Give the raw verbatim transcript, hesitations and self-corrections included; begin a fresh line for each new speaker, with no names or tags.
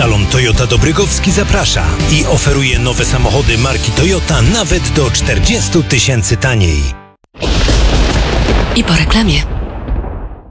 Salon Toyota Dobrygowski zaprasza i oferuje nowe samochody marki Toyota nawet do czterdziestu tysięcy taniej.
I po reklamie.